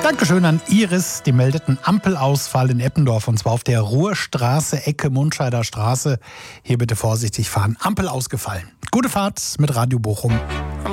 Dankeschön an Iris, die meldeten Ampelausfall in Eppendorf, und zwar auf der Ruhrstraße, Ecke Mundscheider Straße. Hier bitte vorsichtig fahren. Ampel ausgefallen. Gute Fahrt mit Radio Bochum.